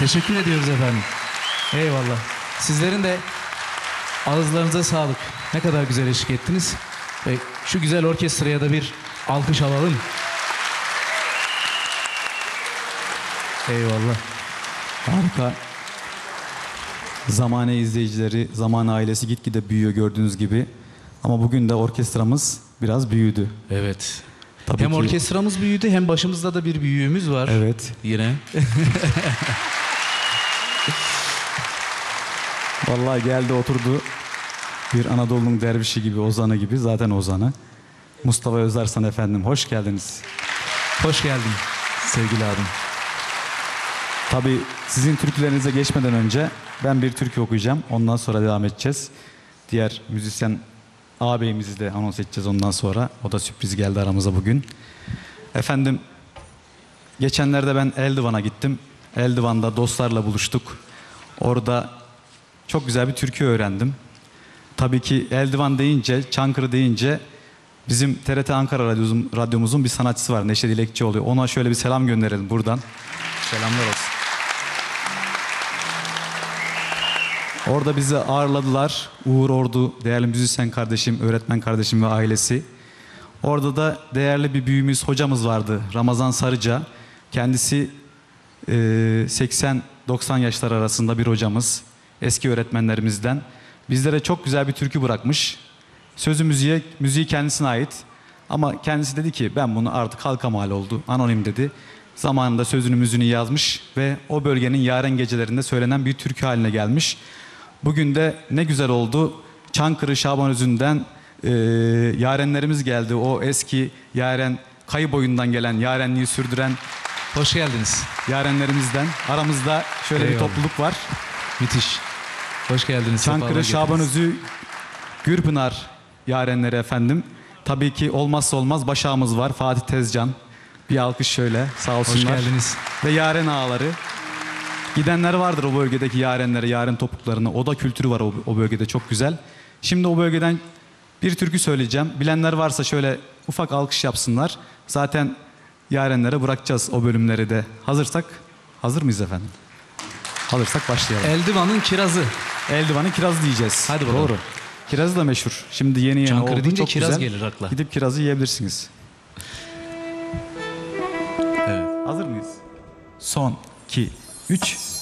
Teşekkür ediyoruz efendim. Eyvallah. Sizlerin de ağızlarınıza sağlık. Ne kadar güzel eşlik ettiniz. Ve şu güzel orkestraya da bir alkış alalım. Eyvallah. Harika. Zamane izleyicileri, Zamane ailesi gitgide büyüyor gördüğünüz gibi. Ama bugün de orkestramız biraz büyüdü. Evet. Tabii hem ki... orkestramız büyüdü hem başımızda da bir büyüğümüz var. Evet. Yine. Vallahi geldi oturdu. Bir Anadolu'nun dervişi gibi, ozanı gibi. Zaten ozanı. Mustafa Özarsan efendim. Hoş geldiniz. Hoş geldin sevgili abim. Tabii sizin türkülerinize geçmeden önce ben bir türkü okuyacağım. Ondan sonra devam edeceğiz. Diğer müzisyen ağabeyimizi de anons edeceğiz ondan sonra. O da sürpriz geldi aramıza bugün. Efendim, geçenlerde ben Eldivan'a gittim. Eldivan'da dostlarla buluştuk. Orada çok güzel bir türkü öğrendim. Tabii ki Eldivan deyince, Çankırı deyince bizim TRT Ankara radyomuzun bir sanatçısı var. Neşe Dilekçioğlu. Ona şöyle bir selam gönderelim buradan. Selamlar olsun. Orada bizi ağırladılar. Uğur Ordu, değerli müzisyen kardeşim, öğretmen kardeşim ve ailesi. Orada da değerli bir büyüğümüz, hocamız vardı. Ramazan Sarıca. Kendisi 80-90 yaşlar arasında bir hocamız. Eski öğretmenlerimizden. Bizlere çok güzel bir türkü bırakmış. Sözü müziği kendisine ait. Ama kendisi dedi ki ben bunu artık halka mal oldu. Anonim dedi. Zamanında sözünü müziğini yazmış ve o bölgenin yaren gecelerinde söylenen bir türkü haline gelmiş. Bugün de ne güzel oldu. Çankırı Şabanözü'nden yarenlerimiz geldi. O eski yaren, kayı boyundan gelen, yarenliği sürdüren Hoş geldiniz. yarenlerimizden. Aramızda şöyle Eyvallah. bir topluluk var. Müthiş. Hoş geldiniz. Çankırı Şabanözü Gürpınar yarenleri efendim. Tabii ki olmazsa olmaz başağımız var. Fatih Tezcan. Bir alkış şöyle, sağ olsunlar. Hoş geldiniz. Ve yaren ağaları. Gidenler vardır o bölgedeki yarenlere, yaren topuklarına. Oda kültürü var o bölgede, çok güzel. Şimdi o bölgeden bir türkü söyleyeceğim. Bilenler varsa şöyle ufak alkış yapsınlar. Zaten yarenlere bırakacağız o bölümleri de. Hazır mıyız efendim? Hazırsak başlayalım. Eldivan'ın kirazı. Eldivan'ın kirazı diyeceğiz. Hadi bakalım. Doğru. Kirazı da meşhur. Şimdi yeni Çankırı oldu, deyince çok kiraz güzel. gelir akla. Gidip kirazı yiyebilirsiniz. Evet. Hazır mıyız? Son, 2, 3.